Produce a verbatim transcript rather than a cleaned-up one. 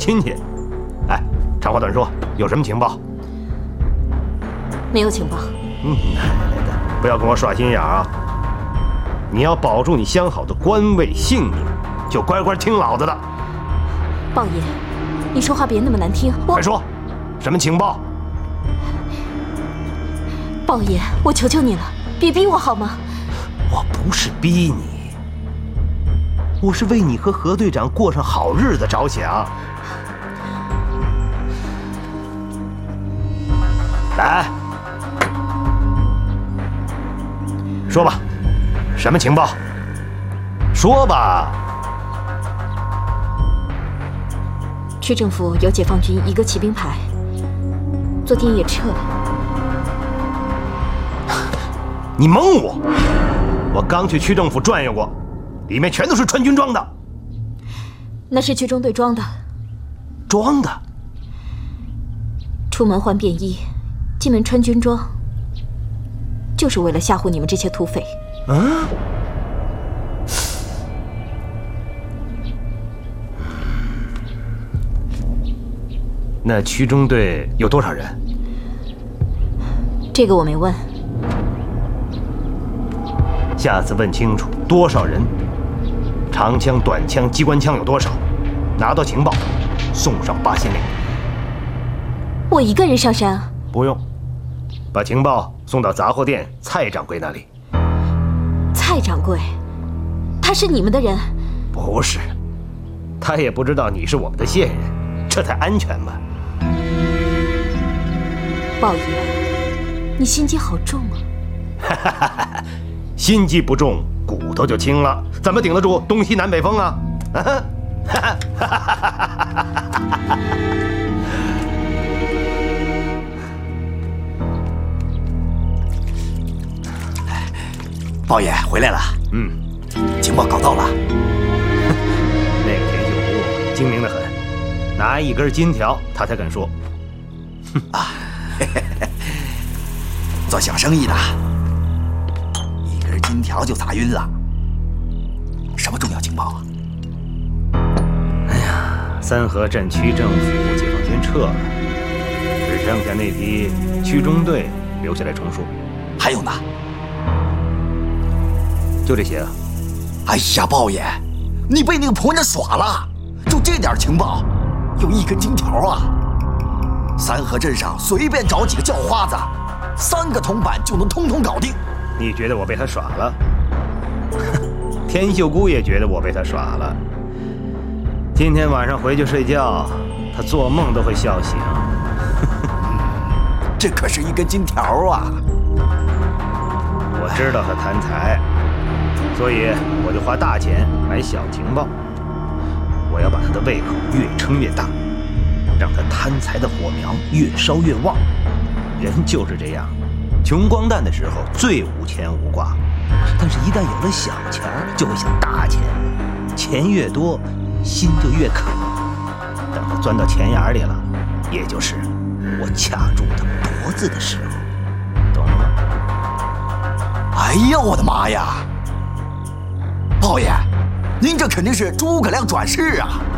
亲戚。哎，长话短说，有什么情报？ 没有情报。 嗯，奶奶的，不要跟我耍心眼啊！你要保住你相好的官位性命，就乖乖听老子的。 豹爷，你说话别那么难听。我快说，什么情报？ 豹爷，我求求你了，别逼我好吗？ 我不是逼你，我是为你和何队长过上好日子着想。来，说吧，什么情报？说吧。 区政府有解放军一个骑兵排，昨天也撤了。 你蒙我！我刚去区政府转悠过，里面全都是穿军装的。 那是区中队装的。 装的？ 出门换便衣，进门穿军装，就是为了吓唬你们这些土匪。 嗯？那区中队有多少人？ 这个我没问。 下次问清楚多少人，长枪、短枪、机关枪有多少？拿到情报，送上八仙岭。 我一个人上山啊？ 不用，把情报送到杂货店蔡掌柜那里。 蔡掌柜，他是你们的人？ 不是，他也不知道你是我们的线人，这才安全嘛。 豹爷，你心机好重啊！ 哈哈哈哈，心机不重，骨头就轻了，怎么顶得住东西南北风啊？啊哈哈哈哈哈！ 豹爷回来了。 嗯， 情报搞到了。 那个田秀姑精明得很，拿一根金条他才肯说。 啊，嘿嘿嘿，做小生意的，一根金条就砸晕了。什么重要情报啊？ 哎呀，三河镇区政府解放军撤了，只剩下那批区中队留下来重述。 还有呢？ 就这些啊。 哎呀，豹爷，你被那个婆娘耍了！就这点情报，有一根金条啊！三河镇上随便找几个叫花子，三个铜板就能通通搞定。 你觉得我被他耍了？田秀姑也觉得我被他耍了。今天晚上回去睡觉，他做梦都会笑醒。 这可是一根金条啊！ 我知道他贪财，所以我就花大钱买小情报。我要把他的胃口越撑越大，让他贪财的火苗越烧越旺。人就是这样，穷光蛋的时候最无牵无挂，但是一旦有了小钱儿，就会想大钱，钱越多，心就越渴。等他钻到钱眼里了，也就是我掐住他脖子的时候，懂了吗？ 哎呀，我的妈呀！豹爷，您这肯定是诸葛亮转世啊！